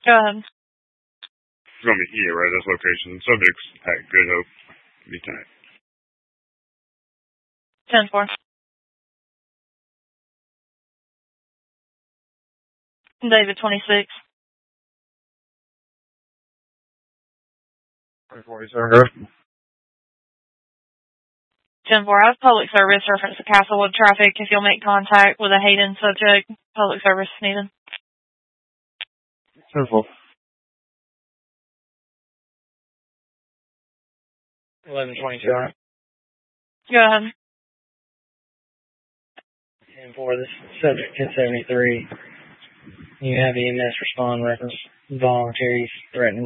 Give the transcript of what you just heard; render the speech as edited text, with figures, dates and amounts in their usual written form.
Go ahead. It's going to be here, right? That's location. Subjects at Good Hope. Be tight. 10-4. David, 26. 47, go. 10-4. As public service, reference to Castlewood traffic. If you'll make contact with a Hayden subject, public service needed. 10-4. 1122, alright. Go ahead. 10-4, this is subject 1073. You have EMS respond reference voluntaries threatening